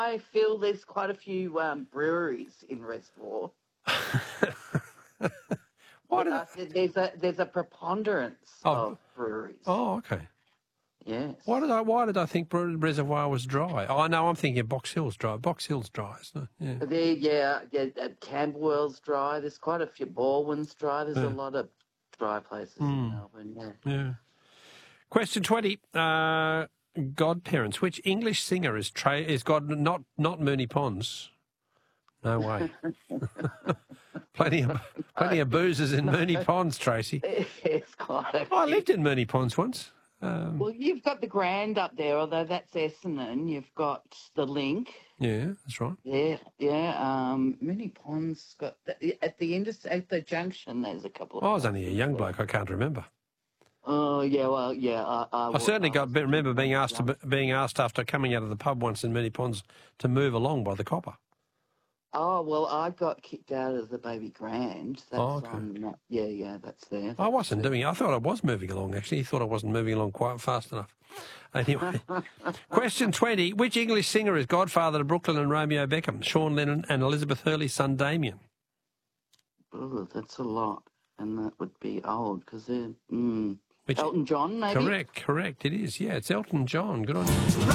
I feel there's quite a few breweries in Reservoir. There's a preponderance of breweries. Oh, okay. Yes. Why did I think Reservoir was dry? Oh, no, I'm thinking Box Hill's dry. Box Hill's dry, isn't it? Yeah. Camberwell's dry. There's quite a few. Baldwin's dry. There's a lot of dry places in Melbourne. Yeah. Question 20. Godparents. Which English singer is God? Not Mooney Ponds. No way. plenty of boozers in Mooney Ponds, Tracy. It's quite a few. I lived in Mooney Ponds once. Well, you've got the Grand up there, although that's Essendon. You've got the Link. Yeah, that's right. Yeah. Mooney Ponds got at the junction. There's a couple of. I was only a young bloke. I can't remember. Oh yeah, well yeah. I certainly remember being asked after coming out of the pub once in Mooney Ponds to move along by the copper. Oh well, I got kicked out of the Baby Grand. That's okay. Yeah, that's there. I wasn't doing it. I thought I was moving along, actually. He thought I wasn't moving along quite fast enough. Anyway, question 20. Which English singer is godfather to Brooklyn and Romeo Beckham? Sean Lennon and Elizabeth Hurley's son Damien. Oh, that's a lot. And that would be old, because they're... Elton John, maybe? Correct. It is. Yeah, it's Elton John. Good on you.